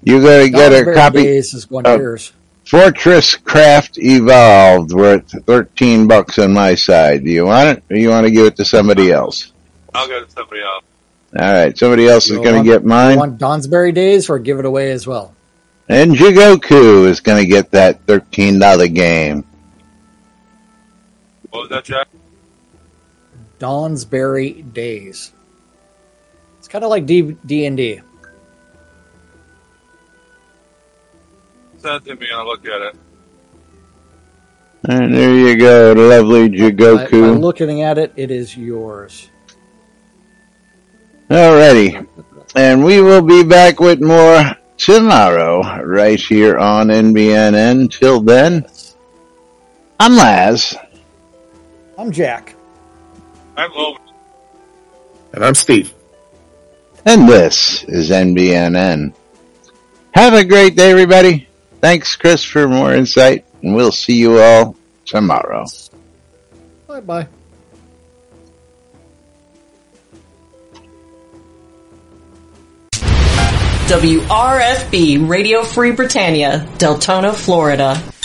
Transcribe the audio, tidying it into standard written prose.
You gotta get a copy. Days is one of yours. Fortress Craft Evolved, worth $13 on my side. Do you want it, or you want to give it to somebody else? I'll give it to somebody else. All right, somebody else is going to get mine. You want Donsbury Days, or give it away as well? And Jigoku is going to get that $13 game. What was that, Jack? Donsbury Days. It's kind of like D&D. Send it to me and I'll look at it. And there you go, lovely Jigoku. By looking at it, it is yours. Alrighty. And we will be back with more tomorrow, right here on NBNN. Till then, I'm Laz. I'm Jack. I'm Logan. And I'm Steve. And this is NBNN. Have a great day, everybody. Thanks, Chris, for more insight. And we'll see you all tomorrow. Bye-bye. WRFB Radio Free Britannia, Deltona, Florida.